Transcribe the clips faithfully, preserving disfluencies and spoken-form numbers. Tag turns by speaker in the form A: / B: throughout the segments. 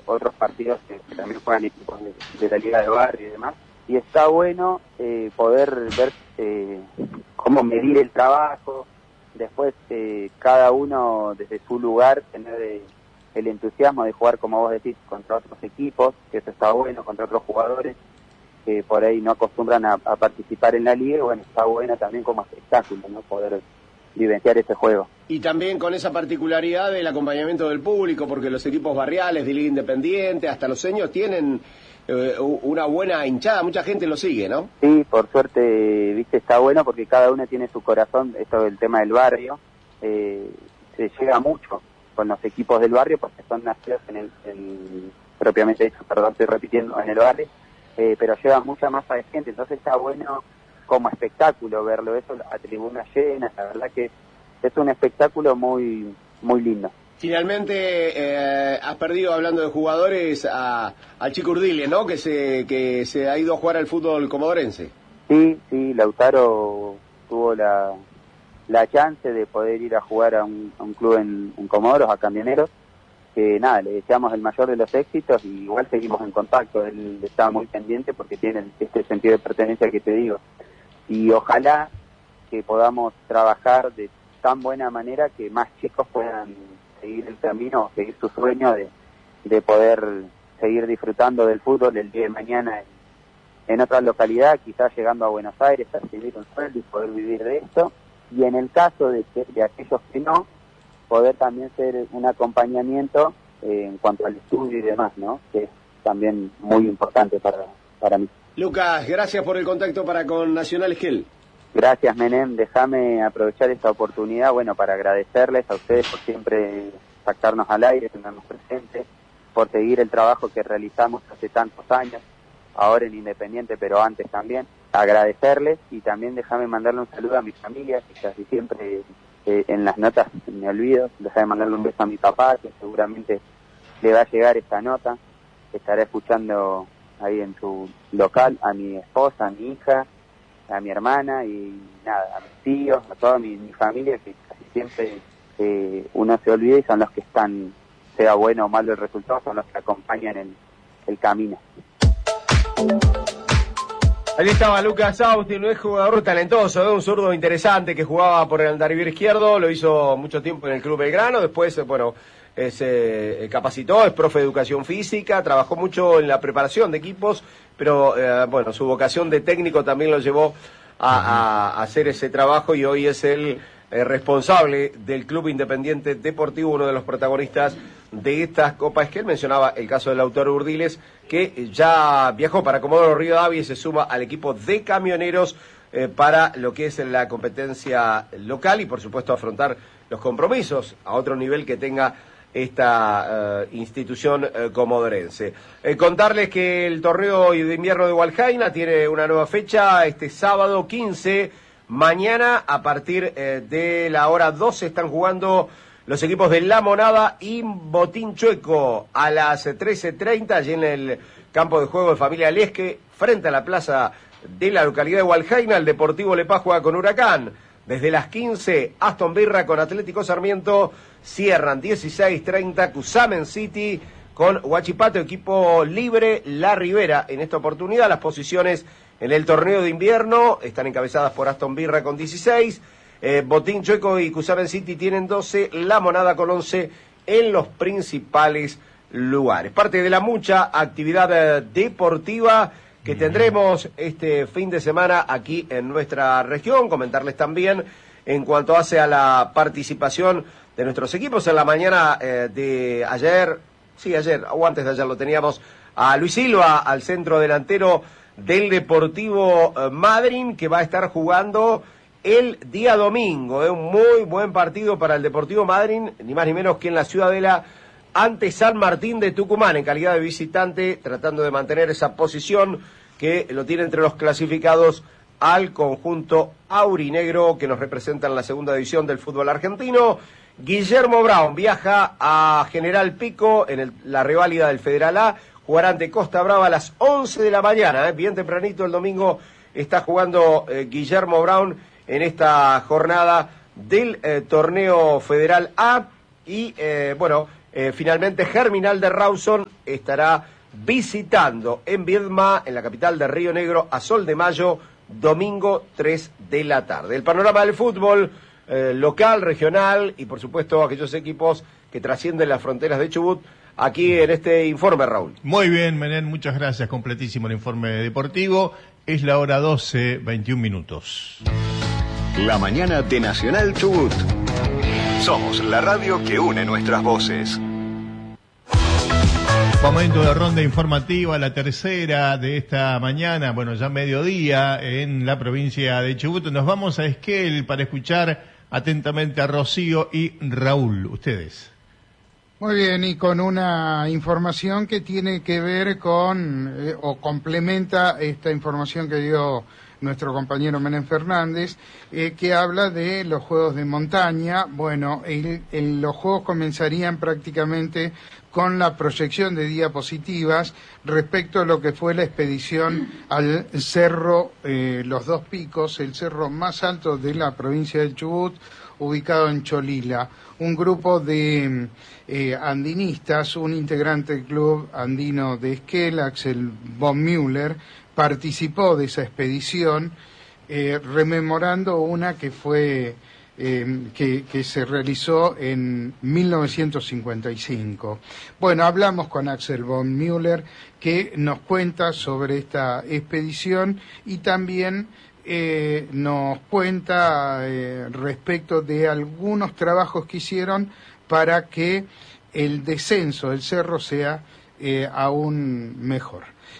A: otros partidos que, que también juegan equipos de, de la Liga de Barrio y demás. Y está bueno eh, poder ver eh, cómo medir el trabajo, después eh, cada uno desde su lugar tener eh, el entusiasmo de jugar, como vos decís, contra otros equipos, que eso está bueno, contra otros jugadores que por ahí no acostumbran a, a participar en la liga, y bueno, está bueno también como espectáculo, ¿no? Poder vivenciar ese juego.
B: Y también con esa particularidad del acompañamiento del público, porque los equipos barriales de Liga Independiente, hasta los seños, tienen eh, una buena hinchada, mucha gente lo sigue, ¿no?
A: Sí, por suerte, viste, está bueno porque cada uno tiene su corazón, esto del tema del barrio, eh, se llega mucho con los equipos del barrio porque son nacidos en el, en, propiamente dicho, perdón, estoy repitiendo, en el barrio, eh, pero lleva mucha masa de gente, entonces está bueno como espectáculo verlo, eso a tribuna llena, la verdad que es un espectáculo muy muy lindo.
B: Finalmente eh, has perdido, hablando de jugadores, a, al Chico Urdiles, ¿no? Que se que se ha ido a jugar al fútbol comodorense.
A: Sí, sí, Lautaro tuvo la, la chance de poder ir a jugar a un, a un club en, en Comodoros, a Camioneros, que nada, le deseamos el mayor de los éxitos y igual seguimos en contacto, él estaba muy pendiente porque tiene este sentido de pertenencia que te digo. Y ojalá que podamos trabajar de tan buena manera que más chicos puedan seguir el camino, seguir su sueño de, de poder seguir disfrutando del fútbol el día de mañana en, en otra localidad, quizás llegando a Buenos Aires a recibir un sueldo y poder vivir de esto. Y en el caso de, que, de aquellos que no, poder también ser un acompañamiento eh, en cuanto al estudio y demás, ¿no? Que es también muy importante para, para mí.
B: Lucas, gracias por el contacto para con Nacional Esquel.
A: Gracias, Menem. Déjame aprovechar esta oportunidad, bueno, para agradecerles a ustedes por siempre sacarnos al aire, tenernos presentes, por seguir el trabajo que realizamos hace tantos años, ahora en Independiente, pero antes también. Agradecerles y también déjame mandarle un saludo a mi familia, que casi siempre eh, en las notas me olvido. Déjame mandarle un beso a mi papá, que seguramente le va a llegar esta nota, que estará escuchando ahí en su local, a mi esposa, a mi hija, a mi hermana y nada, a mis tíos, a toda mi, mi familia, que casi siempre eh, uno se olvida y son los que están, sea bueno o malo el resultado, son los que acompañan el, el camino.
B: Ahí estaba Lucas Austin, un jugador talentoso, un zurdo interesante que jugaba por el andarivier izquierdo, lo hizo mucho tiempo en el Club Belgrano, después, bueno, se eh, capacitó, es profe de educación física, trabajó mucho en la preparación de equipos, pero eh, bueno, su vocación de técnico también lo llevó a, a, a hacer ese trabajo y hoy es el eh, responsable del Club Independiente Deportivo, uno de los protagonistas de estas copas. Que él mencionaba el caso de Lautaro Urdiles, que ya viajó para Comodoro Rivadavia y se suma al equipo de Camioneros eh, para lo que es la competencia local y por supuesto afrontar los compromisos a otro nivel que tenga esta uh, institución uh, comodorense. Eh, contarles que el torneo de invierno de Hualjaina tiene una nueva fecha, este sábado quince, mañana a partir eh, de la hora doce están jugando los equipos de La Monada y Botín Chueco a las trece treinta, allí en el campo de juego de Familia Lesque, frente a la plaza de la localidad de Hualjaina. El Deportivo Lepá juega con Huracán. Desde las quince, Aston Villa con Atlético Sarmiento, cierran dieciséis treinta, Cusamen City con Huachipato, equipo libre La Ribera. En esta oportunidad las posiciones en el torneo de invierno están encabezadas por Aston Villa con dieciséis, eh, Botín Chueco y Cusamen City tienen doce, La Monada con once en los principales lugares. Parte de la mucha actividad eh, deportiva que tendremos este fin de semana aquí en nuestra región. Comentarles también en cuanto hace a la participación de nuestros equipos. En la mañana eh, de ayer, sí, ayer, o antes de ayer lo teníamos, a Luis Silva, al centro delantero del Deportivo eh, Madryn, que va a estar jugando el día domingo. Es eh, un muy buen partido para el Deportivo Madryn, ni más ni menos que en la Ciudadela, ante San Martín de Tucumán, en calidad de visitante, tratando de mantener esa posición que lo tiene entre los clasificados al conjunto aurinegro que nos representa en la segunda división del fútbol argentino. Guillermo Brown viaja a General Pico en el, la reválida del Federal A, jugará ante Costa Brava a las once de la mañana, eh, bien tempranito el domingo está jugando eh, Guillermo Brown en esta jornada del eh, torneo Federal A y eh, bueno, Eh, finalmente, Germinal de Rawson estará visitando en Viedma, en la capital de Río Negro, a Sol de Mayo, domingo tres de la tarde. El panorama del fútbol eh, local, regional y por supuesto aquellos equipos que trascienden las fronteras de Chubut, aquí en este informe, Raúl.
C: Muy bien, Menem, muchas gracias, completísimo el informe deportivo. Es la hora doce, veintiún minutos.
D: La mañana de Nacional Chubut. Somos la radio que une nuestras voces.
C: Momento de ronda informativa, la tercera de esta mañana, bueno, ya mediodía, en la provincia de Chubut. Nos vamos a Esquel para escuchar atentamente a Rocío y Raúl. Ustedes.
E: Muy bien, y con una información que tiene que ver con, eh, o complementa esta información que dio nuestro compañero Menem Fernández, eh, que habla de los Juegos de Montaña. Bueno, el, el, los Juegos comenzarían prácticamente con la proyección de diapositivas respecto a lo que fue la expedición al cerro eh, Los Dos Picos, el cerro más alto de la provincia del Chubut, ubicado en Cholila. Un grupo de eh, andinistas, un integrante del Club Andino de Esquel, Axel von Müller, participó de esa expedición, eh, rememorando una que fue eh, que, que se realizó en mil novecientos cincuenta y cinco. Bueno, hablamos con Axel von Müller, que nos cuenta sobre esta expedición y también eh, nos cuenta eh, respecto de algunos trabajos que hicieron para que el descenso del cerro sea eh, aún mejor.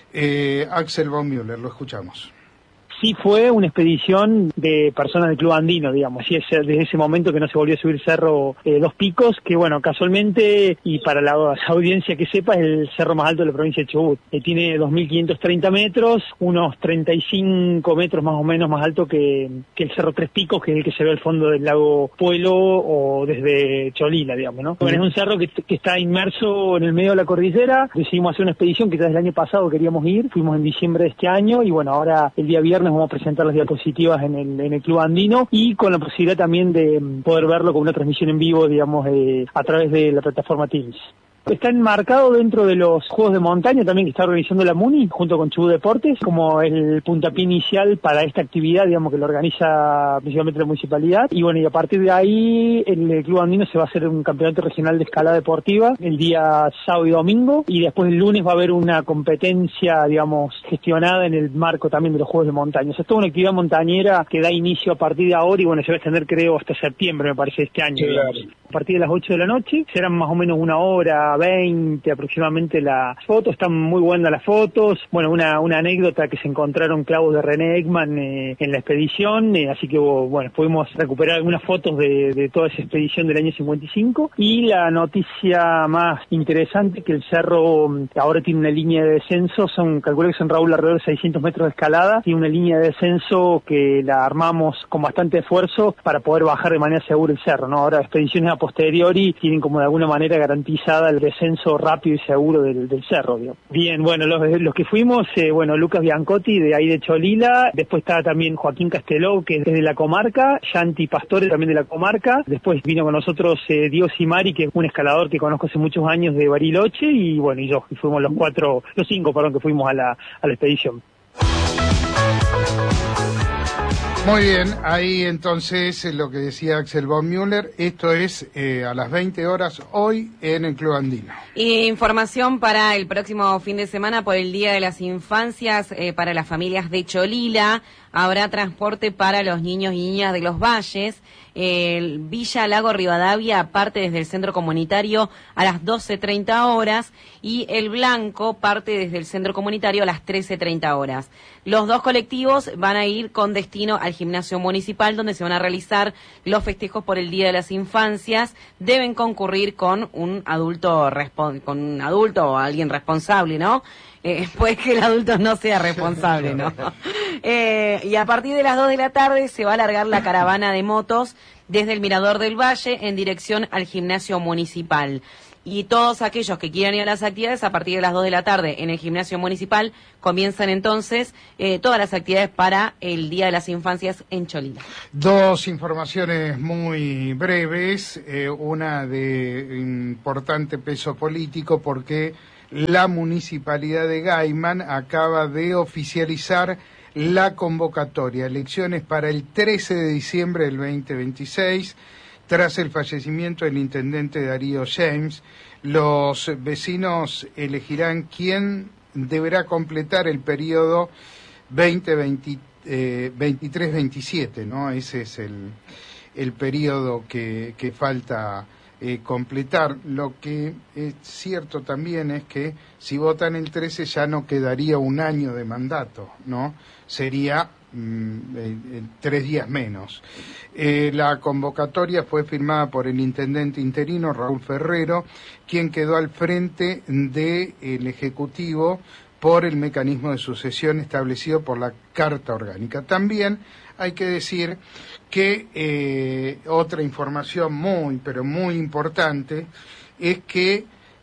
E: Eh, Axel von Müller, lo escuchamos.
F: Sí, fue una expedición de personas del Club Andino, digamos, y es desde ese momento que no se volvió a subir cerro eh, Dos Picos, que bueno, casualmente, y para la, la audiencia que sepa, es el cerro más alto de la provincia de Chubut. Eh, tiene dos mil quinientos treinta metros, unos treinta y cinco metros más o menos más alto que, que el cerro Tres Picos, que es el que se ve al fondo del lago Puelo o desde Cholila, digamos, ¿no? Bueno, es un cerro que, que está inmerso en el medio de la cordillera. Decidimos hacer una expedición que desde el año pasado queríamos ir, fuimos en diciembre de este año y bueno, ahora el día viernes vamos a presentar las diapositivas en el, en el Club Andino y con la posibilidad también de poder verlo con una transmisión en vivo, digamos, eh, a través de la plataforma Teams. Está enmarcado dentro de los Juegos de Montaña también que está organizando la MUNI junto con Chubut Deportes como el puntapié inicial para esta actividad, digamos, que lo organiza principalmente la municipalidad. Y bueno, y a partir de ahí en el Club Andino se va a hacer un campeonato regional de escalada deportiva el día sábado y domingo y después el lunes va a haber una competencia, digamos, gestionada en el marco también de los Juegos de Montaña. O sea, es toda una actividad montañera que da inicio a partir de ahora y bueno, se va a extender creo hasta septiembre, me parece, este año. Claro. A partir de las ocho de la noche, serán más o menos una hora, veinte aproximadamente las fotos, están muy buenas las fotos. Bueno, una una anécdota que se encontraron clavos de René Ekman eh, en la expedición, eh, así que bueno, pudimos recuperar algunas fotos de, de toda esa expedición del año cincuenta y cinco. Y la noticia más interesante, que el cerro ahora tiene una línea de descenso, son, calculé que son, Raúl, alrededor de seiscientos metros de escalada, tiene una línea de descenso que la armamos con bastante esfuerzo para poder bajar de manera segura el cerro, ¿no? Ahora expediciones a posteriori tienen como de alguna manera garantizada el descenso rápido y seguro del, del cerro, digamos. Bien, bueno, los, los que fuimos, eh, bueno, Lucas Biancotti de ahí de Cholila, después estaba también Joaquín Casteló, que es de la comarca, Yanti Pastore también de la comarca, después vino con nosotros eh, Diego Simari, que es un escalador que conozco hace muchos años de Bariloche, y bueno, y yo, y fuimos los cuatro, los cinco, perdón, que fuimos a la, a la expedición.
E: Muy bien, ahí entonces lo que decía Axel von Müller, esto es eh, a las veinte horas hoy en el Club Andino.
G: Información para el próximo fin de semana por el Día de las Infancias eh, para las familias de Cholila. Habrá transporte para los niños y niñas de los valles. El Villa Lago Rivadavia parte desde el centro comunitario a las doce treinta horas y el Blanco parte desde el centro comunitario a las trece treinta horas. Los dos colectivos van a ir con destino al gimnasio municipal donde se van a realizar los festejos por el Día de las Infancias. Deben concurrir con un adulto respon- con un adulto o alguien responsable, ¿no? Eh, pues que el adulto no sea responsable, ¿no? Eh, y a partir de las dos de la tarde se va a alargar la caravana de motos desde el Mirador del Valle en dirección al gimnasio municipal. y todos aquellos que quieran ir a las actividades a partir de las dos de la tarde en el gimnasio municipal comienzan entonces eh, todas las actividades para el Día de las Infancias en Cholila.
E: Dos informaciones muy breves, eh, una de importante peso político porque la Municipalidad de Gaiman acaba de oficializar la convocatoria, elecciones para el trece de diciembre del veinte veintiséis, tras el fallecimiento del intendente Darío James. Los vecinos elegirán quién deberá completar el periodo veinte veintitrés veintisiete, ¿no? Ese es el, el periodo que, que falta eh, completar. Lo que es cierto también es que si votan el trece ya no quedaría un año de mandato, ¿no? Sería mm, eh, eh, tres días menos. Eh, la convocatoria fue firmada por el intendente interino Raúl Ferrero, quien quedó al frente del Ejecutivo por el mecanismo de sucesión establecido por la Carta Orgánica. También hay que decir que eh, otra información muy, pero muy importante es que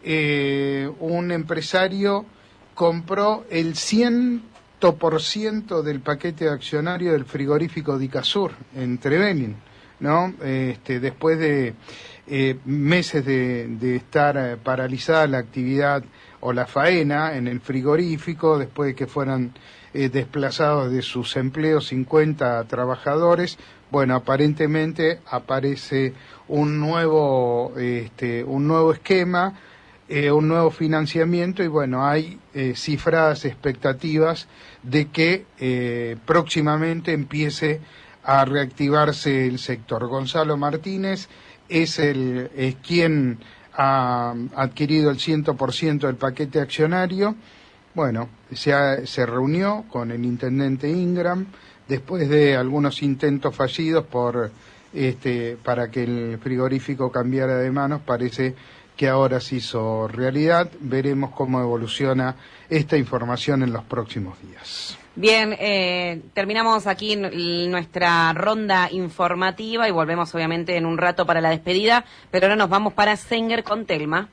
E: eh, un empresario compró el cien por ciento del paquete accionario del frigorífico Dicasur en Trevelin, ¿no? Este, después de eh, meses de, de estar eh, paralizada la actividad o la faena en el frigorífico, después de que fueran eh, desplazados de sus empleos cincuenta trabajadores, bueno, aparentemente aparece un nuevo, este, un nuevo esquema, eh, un nuevo financiamiento y bueno, hay eh, cifradas expectativas de que eh, próximamente empiece a reactivarse el sector. Gonzalo Martínez es el es quien ha adquirido el cien por ciento del paquete accionario. Bueno, se, ha, se reunió con el intendente Ingram después de algunos intentos fallidos por este para que el frigorífico cambiara de manos. Parece que ahora se hizo realidad. Veremos cómo evoluciona esta información en los próximos días.
G: Bien, eh, terminamos aquí nuestra ronda informativa y volvemos obviamente en un rato para la despedida, pero ahora nos vamos para Senguer con Telma.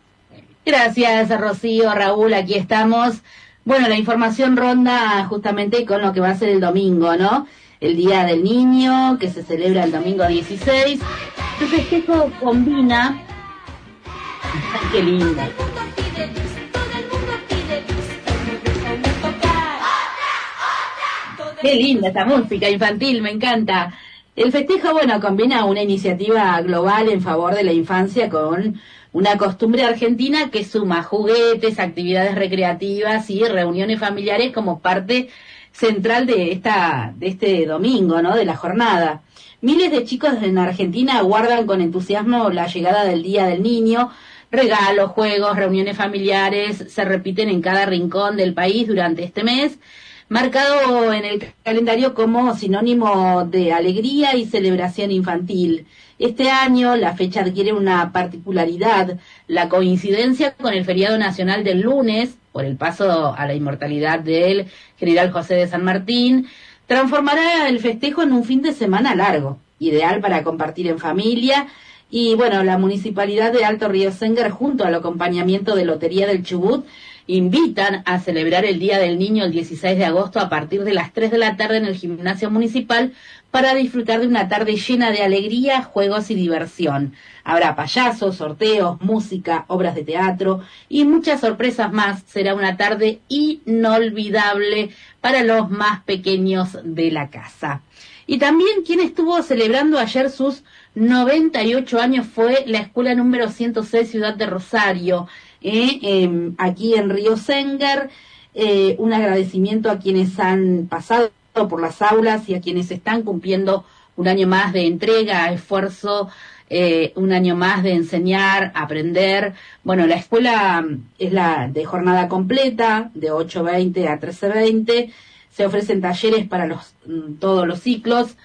H: Gracias, Rocío, Raúl, aquí estamos. Bueno, la información ronda justamente con lo que va a ser el domingo, ¿no? El Día del Niño, que se celebra el domingo dieciséis. El festejo combina... ¡Ay, qué lindo! Qué linda esta música infantil, me encanta. El festejo, bueno, combina una iniciativa global en favor de la infancia con una costumbre argentina que suma juguetes, actividades recreativas y reuniones familiares como parte central de esta de este domingo, ¿no? De la jornada. Miles de chicos en Argentina aguardan con entusiasmo la llegada del Día del Niño. Regalos, juegos, reuniones familiares se repiten en cada rincón del país durante este mes, marcado en el calendario como sinónimo de alegría y celebración infantil. Este año la fecha adquiere una particularidad, la coincidencia con el feriado nacional del lunes, por el paso a la inmortalidad del general José de San Martín, transformará el festejo en un fin de semana largo, ideal para compartir en familia. Y bueno, la Municipalidad de Alto Río Senguer, junto al acompañamiento de Lotería del Chubut, invitan a celebrar el Día del Niño el dieciséis de agosto a partir de las tres de la tarde en el gimnasio municipal para disfrutar de una tarde llena de alegría, juegos y diversión. Habrá payasos, sorteos, música, obras de teatro y muchas sorpresas más. Será una tarde inolvidable para los más pequeños de la casa. Y también quien estuvo celebrando ayer sus noventa y ocho años fue la escuela número ciento seis Ciudad de Rosario, eh, eh, aquí en Río Senguer. Eh, un agradecimiento a quienes han pasado por las aulas y a quienes están cumpliendo un año más de entrega, esfuerzo, eh, un año más de enseñar, aprender. Bueno, la escuela es la de jornada completa, de ocho veinte a trece veinte. Se ofrecen talleres para los todos los ciclos.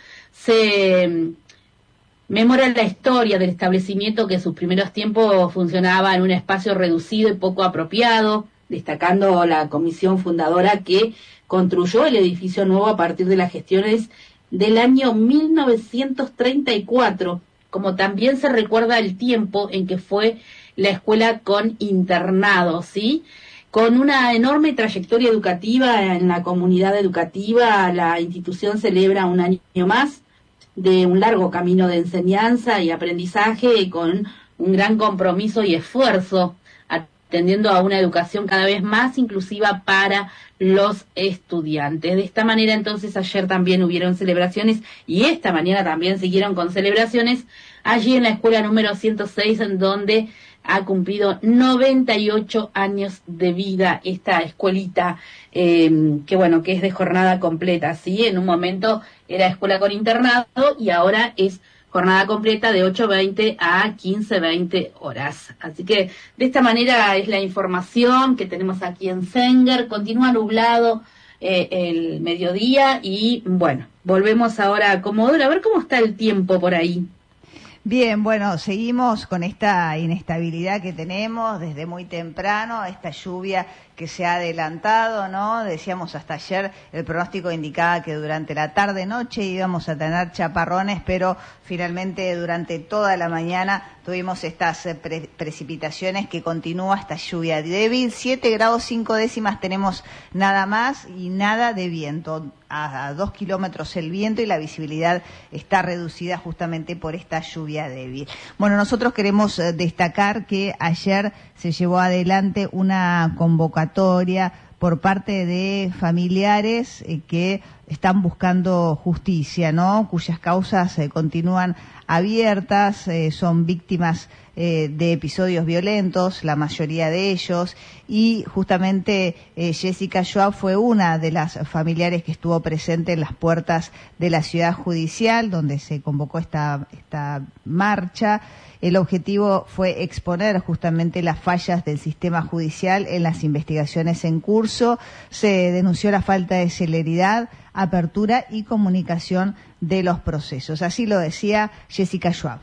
H: Se memora la historia del establecimiento que en sus primeros tiempos funcionaba en un espacio reducido y poco apropiado, destacando la comisión fundadora que construyó el edificio nuevo a partir de las gestiones del año mil novecientos treinta y cuatro, como también se recuerda el tiempo en que fue la escuela con internado, ¿sí? Con una enorme trayectoria educativa en la comunidad educativa, la institución celebra un año más de un largo camino de enseñanza y aprendizaje con un gran compromiso y esfuerzo, atendiendo a una educación cada vez más inclusiva para los estudiantes. De esta manera, entonces, ayer también hubieron celebraciones y esta mañana también siguieron con celebraciones allí en la escuela número ciento seis, en donde ha cumplido noventa y ocho años de vida esta escuelita, eh, que bueno, que es de jornada completa, ¿sí? En un momento era escuela con internado y ahora es jornada completa de ocho veinte a quince veinte horas. Así que de esta manera es la información que tenemos aquí en Senger. Continúa nublado eh, el mediodía y bueno, volvemos ahora a Comodoro a ver cómo está el tiempo por ahí.
I: Bien, bueno, seguimos con esta inestabilidad que tenemos desde muy temprano, esta lluvia que se ha adelantado, ¿no? Decíamos hasta ayer, el pronóstico indicaba que durante la tarde-noche íbamos a tener chaparrones, pero finalmente durante toda la mañana tuvimos estas pre- precipitaciones que continúa esta lluvia débil. siete grados cinco décimas tenemos nada más y nada de viento. A, a dos kilómetros el viento y la visibilidad está reducida justamente por esta lluvia débil. Bueno, nosotros queremos eh, destacar que ayer se llevó adelante una convocatoria por parte de familiares eh, que están buscando justicia, ¿no? Cuyas causas eh, continúan abiertas, eh, son víctimas eh, de episodios violentos, la mayoría de ellos, y justamente eh, Jessica Schwab fue una de las familiares que estuvo presente en las puertas de la ciudad judicial, donde se convocó esta, esta marcha. El objetivo fue exponer justamente las fallas del sistema judicial en las investigaciones en curso. Se denunció la falta de celeridad, apertura y comunicación de los procesos. Así lo decía Jessica Schwab.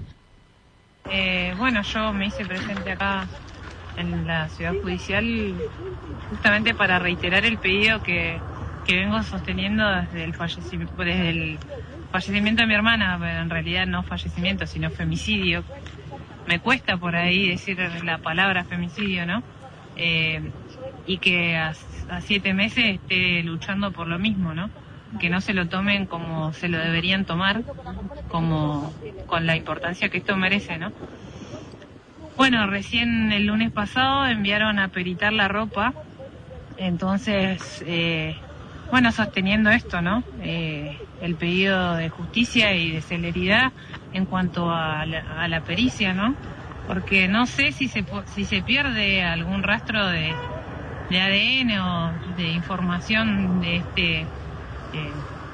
J: Eh, bueno, yo me hice presente acá en la ciudad judicial justamente para reiterar el pedido que, que vengo sosteniendo desde el fallecimiento, desde el fallecimiento de mi hermana, pero en realidad no fallecimiento, sino femicidio. Me cuesta por ahí decir la palabra femicidio, ¿no? Eh, y que a, a siete meses esté luchando por lo mismo, ¿no? Que no se lo tomen como se lo deberían tomar, como con la importancia que esto merece, ¿no? Bueno, recién el lunes pasado enviaron a peritar la ropa, entonces, eh, bueno, sosteniendo esto, ¿no? Eh, el pedido de justicia y de celeridad en cuanto a la, a la pericia, ¿no? Porque no sé si se si se pierde algún rastro de, de A D N o de información de este eh,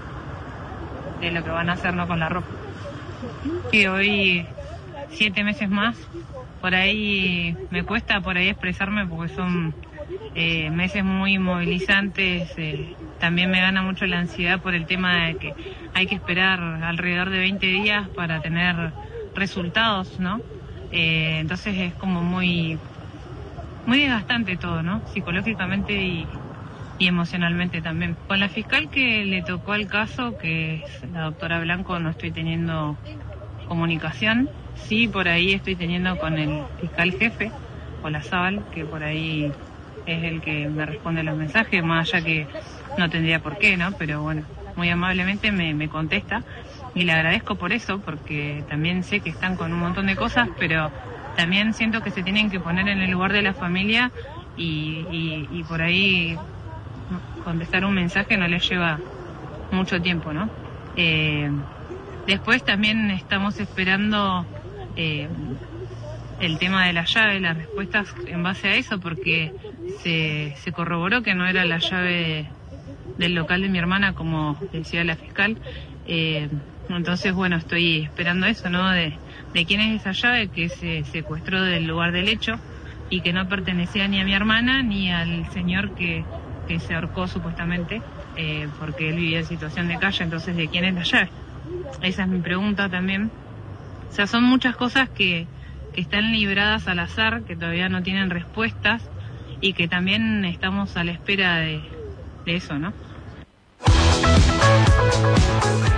J: de lo que van a hacer, ¿no? Con la ropa. Que hoy siete meses más, por ahí me cuesta por ahí expresarme porque son eh, meses muy movilizantes. Eh, también me gana mucho la ansiedad por el tema de que hay que esperar alrededor de veinte días para tener resultados, ¿no? Eh, entonces es como muy muy desgastante todo, ¿no? Psicológicamente y, y emocionalmente también. Con la fiscal que le tocó al caso, que es la doctora Blanco, no estoy teniendo comunicación. Sí, por ahí estoy teniendo con el fiscal jefe, Olazábal, que por ahí es el que me responde los mensajes, más allá que no tendría por qué, ¿no? Pero bueno, muy amablemente me, me contesta y le agradezco por eso, porque también sé que están con un montón de cosas, pero también siento que se tienen que poner en el lugar de la familia y, y, y por ahí contestar un mensaje no les lleva mucho tiempo, ¿no? Eh, después también estamos esperando eh, el tema de la llave, las respuestas en base a eso, porque se, se corroboró que no era la llave del local de mi hermana, como decía la fiscal. Eh, entonces, bueno, estoy esperando eso, ¿no? De, de quién es esa llave que se secuestró del lugar del hecho y que no pertenecía ni a mi hermana ni al señor que, que se ahorcó supuestamente, eh, porque él vivía en situación de calle. Entonces, ¿de quién es la llave? Esa es mi pregunta también. O sea, son muchas cosas que, que están libradas al azar, que todavía no tienen respuestas y que también estamos a la espera de, de eso, ¿no?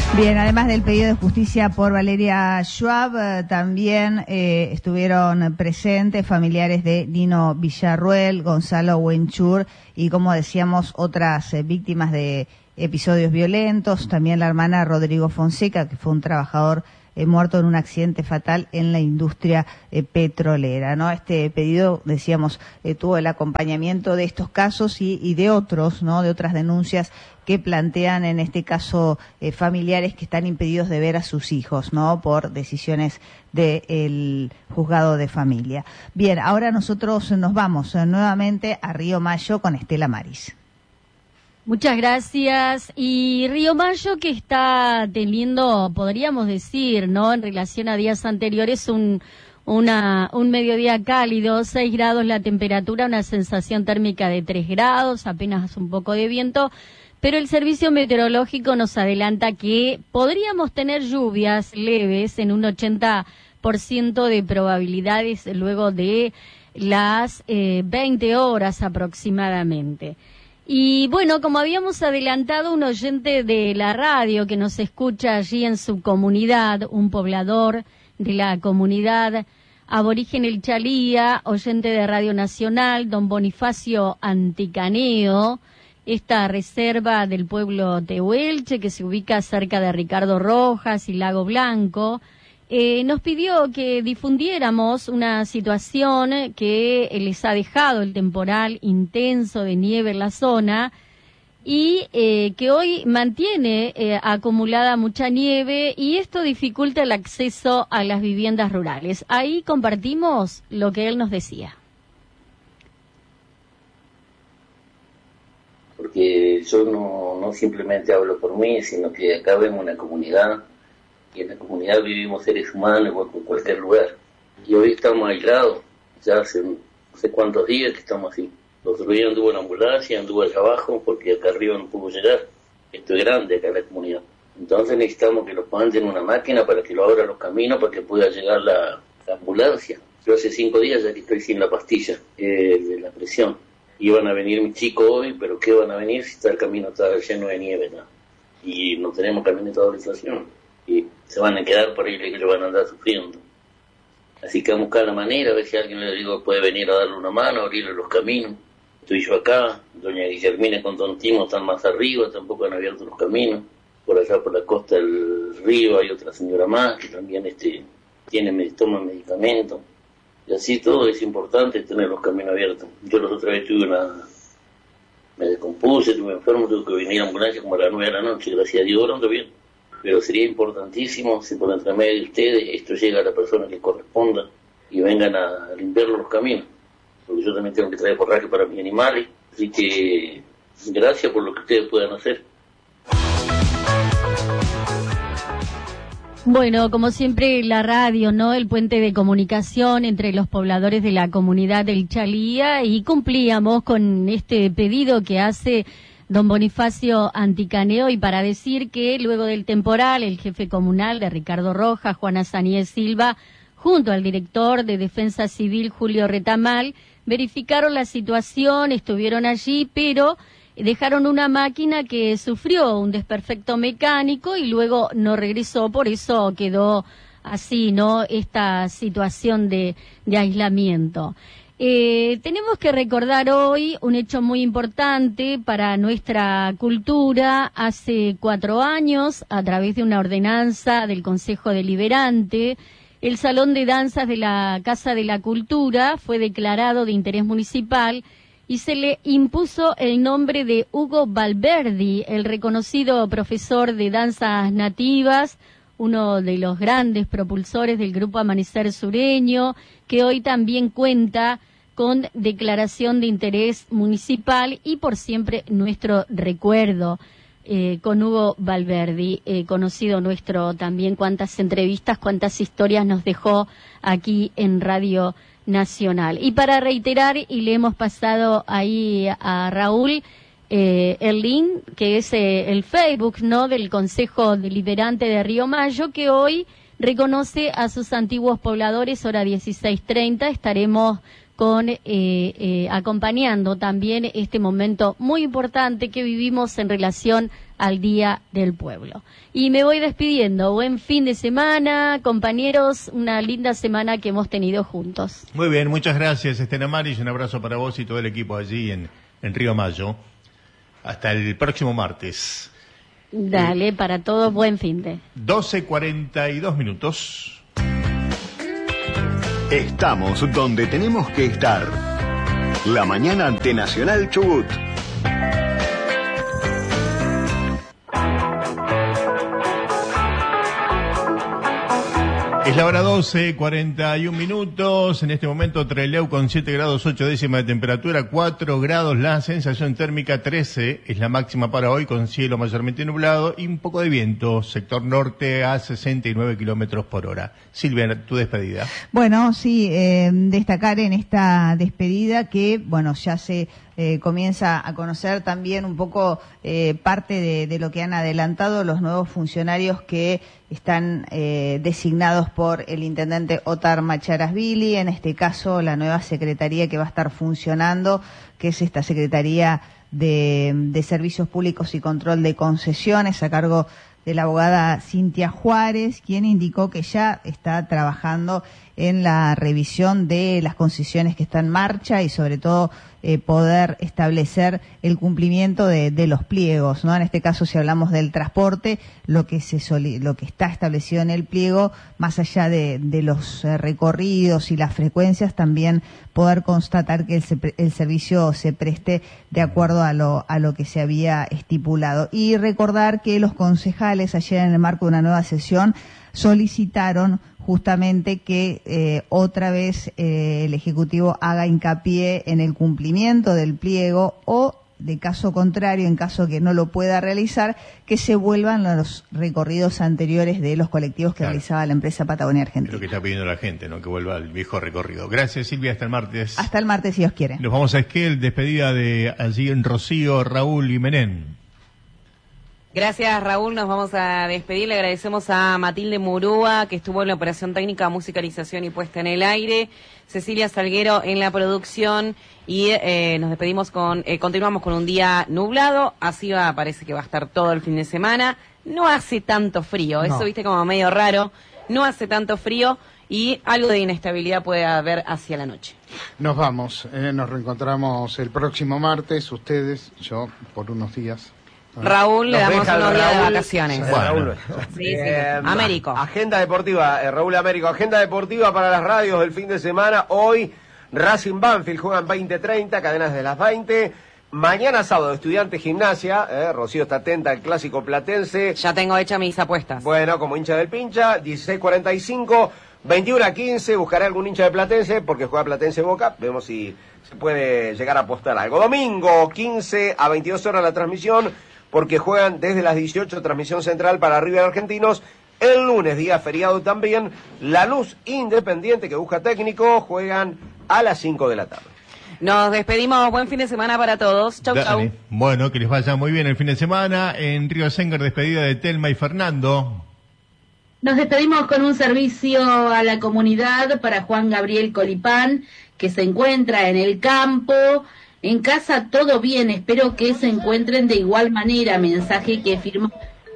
I: Bien, además del pedido de justicia por Valeria Schwab, eh, también eh, estuvieron presentes familiares de Nino Villarruel, Gonzalo Wenchur y, como decíamos, otras eh, víctimas de episodios violentos. También la hermana Rodrigo Fonseca, que fue un trabajador eh, muerto en un accidente fatal en la industria eh, petrolera, ¿no? Este pedido, decíamos, eh, tuvo el acompañamiento de estos casos y, y de otros, ¿no? De otras denuncias que plantean, en este caso, eh, familiares que están impedidos de ver a sus hijos, ¿no? Por decisiones del juzgado de familia. Bien, ahora nosotros nos vamos eh, nuevamente a Río Mayo con Estela Maris.
K: Muchas gracias. Y Río Mayo, que está teniendo, podríamos decir, ¿no?, en relación a días anteriores, un una un mediodía cálido, seis grados la temperatura, una sensación térmica de tres grados, apenas un poco de viento, pero el servicio meteorológico nos adelanta que podríamos tener lluvias leves en un ochenta por ciento de probabilidades luego de las eh, veinte horas aproximadamente. Y bueno, como habíamos adelantado, un oyente de la radio que nos escucha allí en su comunidad, un poblador de la comunidad aborigen El Chalía, oyente de Radio Nacional, don Bonifacio Anticaneo, esta reserva del pueblo Tehuelche, que se ubica cerca de Ricardo Rojas y Lago Blanco, eh, nos pidió que difundiéramos una situación que les ha dejado el temporal intenso de nieve en la zona y eh, que hoy mantiene eh, acumulada mucha nieve, y esto dificulta el acceso a las viviendas rurales. Ahí compartimos lo que él nos decía.
L: Porque yo no, no simplemente hablo por mí, sino que acá vemos una comunidad, y en la comunidad vivimos seres humanos igual que en cualquier lugar. Y hoy estamos aislados, ya hace no sé cuántos días que estamos así. Los otros días anduvo en ambulancia, anduvo allá abajo, porque acá arriba no pudo llegar. Esto es grande acá en la comunidad. Entonces necesitamos que lo pongan en una máquina para que lo abra los caminos, para que pueda llegar la, la ambulancia. Yo hace cinco días ya que estoy sin la pastilla eh, de la presión. Iban a venir mis chicos hoy, pero ¿qué van a venir si está el camino está lleno de nieve, ¿no? Y no tenemos camioneta de doble y se van a quedar por ahí y le van a andar sufriendo. Así que vamos a buscar la manera, a ver si alguien le digo puede venir a darle una mano, abrirle los caminos. Estoy yo acá, doña Guillermina con don Timo están más arriba, tampoco han abierto los caminos. Por allá por la costa del río hay otra señora más que también este tiene toma medicamentos. Y así todo es importante tener los caminos abiertos. Yo la otra vez tuve una... me descompuse, estuve enfermo, tuve que venir a ambulancia como a las nueve de la noche, gracias a Dios, ahora ando bien. Pero sería importantísimo, si por entre medio de ustedes esto llega a la persona que corresponda y vengan a limpiar los caminos. Porque yo también tengo que traer forraje para mis animales. Así que gracias por lo que ustedes puedan hacer.
K: Bueno, como siempre, la radio, ¿no?, el puente de comunicación entre los pobladores de la comunidad del Chalía, y cumplíamos con este pedido que hace don Bonifacio Anticaneo, y para decir que luego del temporal, el jefe comunal de Ricardo Rojas, Juana Saníez Silva, junto al director de Defensa Civil, Julio Retamal, verificaron la situación, estuvieron allí, pero dejaron una máquina que sufrió un desperfecto mecánico y luego no regresó, por eso quedó así, ¿no?, esta situación de, de aislamiento. Eh, tenemos que recordar hoy un hecho muy importante para nuestra cultura. Hace cuatro años, a través de una ordenanza del Consejo Deliberante, el Salón de Danzas de la Casa de la Cultura fue declarado de interés municipal y se le impuso el nombre de Hugo Valverdi, el reconocido profesor de danzas nativas, uno de los grandes propulsores del Grupo Amanecer Sureño, que hoy también cuenta con declaración de interés municipal, y por siempre nuestro recuerdo eh, con Hugo Valverdi, eh, conocido nuestro también, cuántas entrevistas, cuántas historias nos dejó aquí en Radio Nacional. Y para reiterar, y le hemos pasado ahí a Raúl eh, el link, que es eh, el Facebook, ¿no?, del Consejo Deliberante de Río Mayo, que hoy reconoce a sus antiguos pobladores. Hora dieciséis treinta estaremos con eh, eh, acompañando también este momento muy importante que vivimos en relación al Día del Pueblo. Y me voy despidiendo. Buen fin de semana, compañeros, una linda semana que hemos tenido juntos.
C: Muy bien, muchas gracias, Estela Maris, un abrazo para vos y todo el equipo allí en, en Río Mayo. Hasta el próximo martes.
K: Dale, eh, para todos, buen fin de.
C: doce cuarenta y dos minutos.
D: Estamos donde tenemos que estar. La mañana de Nacional Chubut.
C: Es la hora doce, cuarenta y un minutos. En este momento Trelew con siete grados ocho décimas de temperatura, cuatro grados la sensación térmica, trece es la máxima para hoy con cielo mayormente nublado y un poco de viento, sector norte a sesenta y nueve kilómetros por hora. Silvia, tu despedida.
I: Bueno, sí, eh, destacar en esta despedida que, bueno, ya se eh, comienza a conocer también un poco eh, parte de, de lo que han adelantado los nuevos funcionarios que están eh, designados por el intendente Otar Macharasvili, en este caso la nueva secretaría que va a estar funcionando, que es esta Secretaría de, de Servicios Públicos y Control de Concesiones, a cargo de la abogada Cintia Juárez, quien indicó que ya está trabajando en la revisión de las concesiones que están en marcha y sobre todo eh, poder establecer el cumplimiento de, de los pliegos, ¿no? En este caso, si hablamos del transporte, lo que se soli- lo que está establecido en el pliego, más allá de, de los eh, recorridos y las frecuencias, también poder constatar que el, se- el servicio se preste de acuerdo a lo, a lo que se había estipulado. Y recordar que los concejales ayer en el marco de una nueva sesión solicitaron justamente que eh, otra vez eh, el Ejecutivo haga hincapié en el cumplimiento del pliego o, de caso contrario, en caso que no lo pueda realizar, que se vuelvan los recorridos anteriores de los colectivos que claro. realizaba la empresa Patagonia Argentina.
C: Es lo que está pidiendo la gente, ¿no? Que vuelva al viejo recorrido. Gracias, Silvia, hasta el martes.
I: Hasta el martes, si Dios quiere.
C: Nos vamos a Esquel, despedida de allí en Rocío, Raúl y Menén.
G: Gracias, Raúl. Nos vamos a despedir. Le agradecemos a Matilde Murúa, que estuvo en la operación técnica, musicalización y puesta en el aire. Cecilia Salguero en la producción. Y eh, nos despedimos con, eh, continuamos con un día nublado. Así va, parece que va a estar todo el fin de semana. No hace tanto frío. No. Eso, viste, como medio raro. No hace tanto frío y algo de inestabilidad puede haber hacia la noche.
E: Nos vamos. Eh, nos reencontramos el próximo martes. Ustedes, yo, por unos días.
G: Raúl, le damos unos días de vacaciones.
B: Sí, Raúl.
G: Sí, sí. Eh, Américo.
B: Agenda deportiva, eh, Raúl Américo. Agenda deportiva para las radios del fin de semana. Hoy, Racing Banfield juegan veinte treinta, cadenas de las veinte. Mañana sábado, Estudiantes Gimnasia. Eh, Rocío está atenta al clásico platense.
G: Ya tengo hechas mis apuestas.
B: Bueno, como hincha del Pincha, dieciséis cuarenta y cinco, veintiuno a quince. Buscaré algún hincha de Platense porque juega Platense Boca. Vemos si se puede llegar a apostar algo. Domingo, quince a veintidós horas la transmisión, porque juegan desde las dieciocho, transmisión central para River Argentinos. El lunes, día feriado también, Lanús Independiente, que busca técnico, juegan a las cinco de la tarde.
G: Nos despedimos, buen fin de semana para todos. Chau, chau.
C: Bueno, que les vaya muy bien el fin de semana. En Río Sengar, despedida de Telma y Fernando.
H: Nos despedimos con un servicio a la comunidad para Juan Gabriel Colipán, que se encuentra en el campo. En casa todo bien, espero que se encuentren de igual manera, mensaje que firmó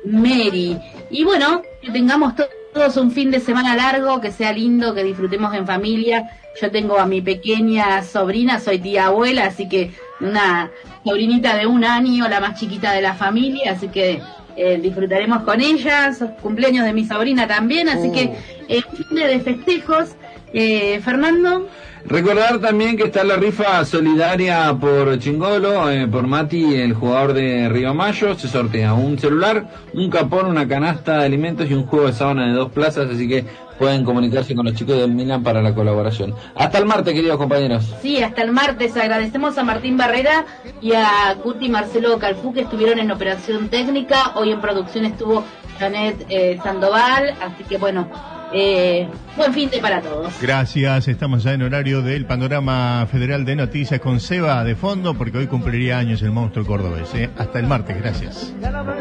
H: Mary. Y bueno, que tengamos to- todos un fin de semana largo, que sea lindo, que disfrutemos en familia. Yo tengo a mi pequeña sobrina, soy tía abuela, así que una sobrinita de un año, la más chiquita de la familia, así que eh, disfrutaremos con ella, cumpleaños de mi sobrina también, así uh. que eh, fin de festejos. Eh, Fernando.
M: Recordar también que está la rifa solidaria por Chingolo, eh, por Mati, el jugador de Río Mayo. Se sortea un celular, un capón, una canasta de alimentos y un juego de sábana de dos plazas, así que pueden comunicarse con los chicos del Milan para la colaboración. Hasta el martes, queridos compañeros.
H: Sí, hasta el martes. Agradecemos a Martín Barrera y a Cuti Marcelo Calfú, que estuvieron en operación técnica. Hoy en producción estuvo Janet eh, Sandoval, así que bueno, Eh, buen fin de para todos.
C: Gracias, estamos ya en horario del Panorama Federal de Noticias con Seba de fondo, porque hoy cumpliría años el monstruo cordobés. ¿eh? Hasta el martes, gracias.